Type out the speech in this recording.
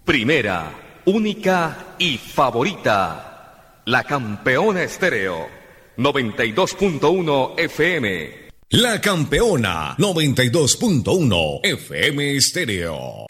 Primera, única y favorita. La Campeona Estéreo. 92.1 FM. La Campeona 92.1 FM Estéreo.